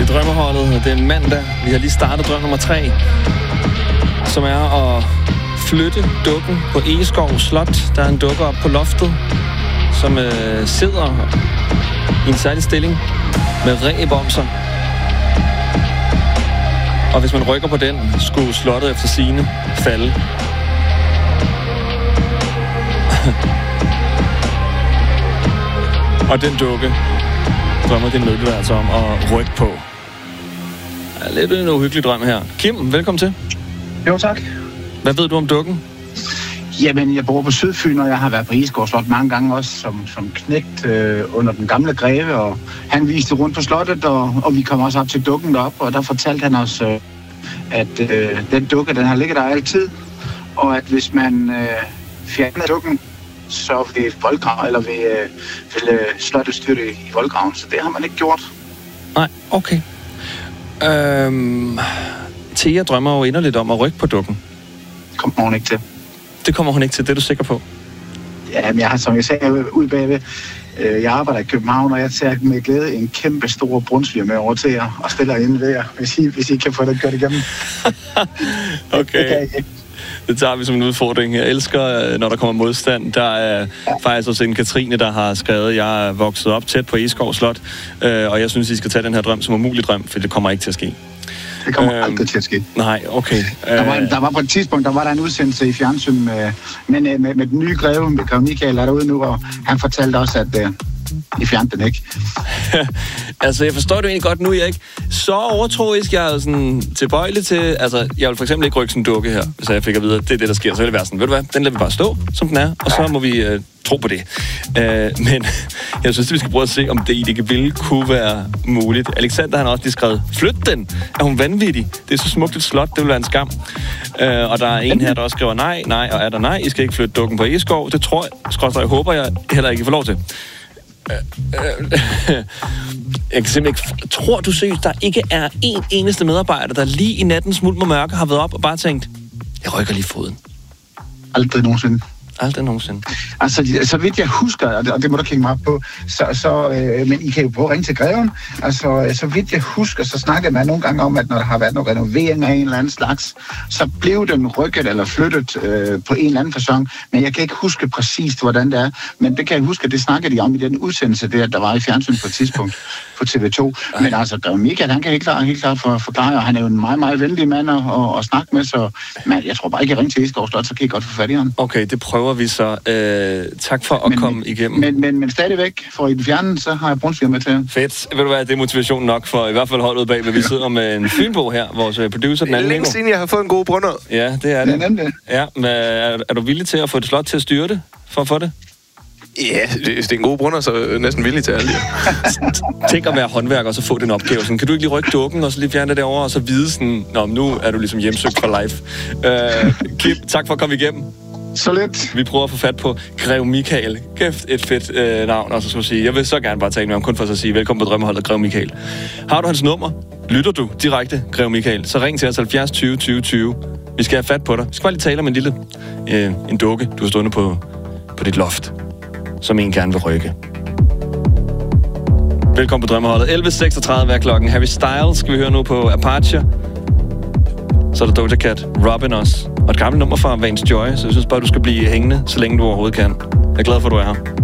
til Drømmeholdet. Det er mandag. Vi har lige startet drøm nummer 3, som er at flytte dukken på Egeskov Slot. Der er en dukke op på loftet, som sidder i en særlig stilling med ræb om sig. Og hvis man rykker på den, skulle slottet efter sigende falde. Og den dukke drømmer din medlytter altså om at rykke på. Det er lidt en uhyggelig drøm her. Kim, velkommen til. Jo, tak. Hvad ved du om dukken? Jamen, jeg bor på Sydfyn, og jeg har været på Egeskov Slot mange gange også som knægt under den gamle greve, og han viste rundt på slottet, og vi kom også op til dukken derop, og der fortalte han os, at den dukke, den har ligget der altid, og at hvis man fjerner dukken, så vil voldgraven, eller vil slottet styrte i voldgraven, så det har man ikke gjort. Nej, okay. Thea drømmer jo inderligt om at rykke på dukken. Kommer hun ikke til. Det kommer hun ikke til, det er du sikker på? Ja, men jeg har, som jeg sagde, ude bagved, jeg arbejder i København, og jeg tager med glæde en kæmpe stor brunsviger med over til jer, og stiller ind ved jer, hvis I kan få det gjort igennem. Okay. Det tager vi som en udfordring. Jeg elsker, når der kommer modstand. Der er faktisk også en Katrine, der har skrevet, jeg er vokset op tæt på Egeskov Slot, og jeg synes, I skal tage den her drøm som en mulig drøm, for det kommer ikke til at ske. Det kommer aldrig til at ske. Nej, okay. Der var på et tidspunkt, der var der en udsendelse i fjernsyn med den nye greve, med Grev Michael er derude nu, og han fortalte også, at I fjernede den ikke. Altså, jeg forstår det egentlig godt nu, Erik. Så overtroisk, jeg er sådan tilbøjelig til... Altså, jeg vil for eksempel ikke rykke sådan en dukke her, hvis jeg fik at vide, at det er det, der sker. Så vil det være sådan, ved du hvad, den lader vi bare stå, som den er, og så må vi tro på det. Men jeg synes, at vi skal prøve at se, om det ikke ville kunne være muligt. Alexander, han har også lige skrevet, flyt den! Er hun vanvittig? Det er så smukt et slot, det vil være en skam. Og der er en her, der også skriver, nej, og er der nej, I skal ikke flytte dukken på Egeskov. Det tror jeg, håber jeg heller ikke får lov til. Jeg kan simpelthen ikke... Tror du seriøst, der ikke er en eneste medarbejder, der lige i nattens mulm og mørke har været op og bare tænkt, jeg rykker lige foden? Aldrig nogensinde. Aldrig nogensinde. Altså, så vidt jeg husker, og det må du kigge mig op på, men I kan jo prøve at ringe til greven. Altså, så vidt jeg husker, så snakkede man nogle gange om, at når der har været noget renovering af en eller anden slags, så blev den rykket eller flyttet på en eller anden facon. Men jeg kan ikke huske præcist, hvordan det er. Men det kan jeg huske, at det snakkede de om i den udsendelse, der var i fjernsyn på et tidspunkt på TV2. Men altså, Grev Michael, han kan helt klart forklare, og han er jo en meget, meget venlig mand at snakke med, så men jeg tror bare ikke, at ringe til Egeskov Slot, så kan I godt få fat i ham. Okay, det prøver vi så. Tak for at komme igennem. Men stadigvæk, for i den fjerne, så har jeg brunsviger med til. Fedt. Ved du hvad, det er motivation nok for i hvert fald holdet bag, hvor vi sidder med en Fynbo her, vores producer, den anden. Længe siden jeg har fået en god brunner. Ja, det er det. Ja, men er du villig til at få et slot til at styre det, for at få det? Ja, det er en god brunner, så er jeg næsten villig til alt. Tænk at være håndværker og så få den opgave. Sådan, kan du ikke lige rykke dukken og så lige fjerne det derovre, og så vide sådan, nu er du ligesom hjemsøgt for life. Kim, tak for at komme igennem. Så lidt. Vi prøver at få fat på Grev Michael. Kæft, et fedt navn, og så skulle sige, jeg vil så gerne bare tale med ham, kun for at sige, velkommen på Drømmeholdet, Grev Michael. Har du hans nummer? Lytter du direkte, Grev Michael, så ring til os 70 20 20 20. Vi skal have fat på dig. Vi skal bare lige tale om en lille en dukke, du har stående på dit loft, som en gerne vil rykke. Velkommen på Drømmeholdet. 11.36 er klokken. Harry Styles skal vi høre nu på Apache. Så er der Doja Cat, Robin også. Og et gammelt nummer fra Vance Joy, så jeg synes bare, du skal blive hængende, så længe du overhovedet kan. Jeg er glad for, at du er her.